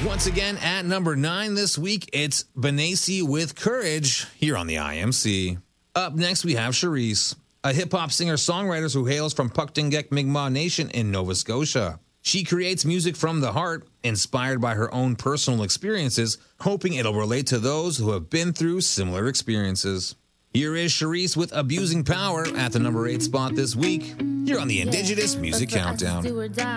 Once again, at number 9 this week, it's Benassi with Courage here on the IMC. Up next, we have Cherise, a hip-hop singer-songwriter who hails from Puktingek Mi'kmaq Nation in Nova Scotia. She creates music from the heart, inspired by her own personal experiences, hoping it'll relate to those who have been through similar experiences. Here is Cherise with Abusing Power at the number 8 spot this week, here on the Indigenous Music Countdown.